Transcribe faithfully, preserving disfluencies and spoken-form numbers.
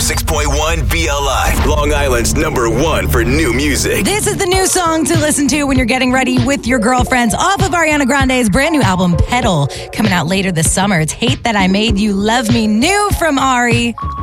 six point one B L I, Long Island's number one for new music. This is the new song to listen to when you're getting ready with your girlfriends off of Ariana Grande's brand new album, Petal, coming out later this summer. It's Hate That I Made You Love Me, new from Ari.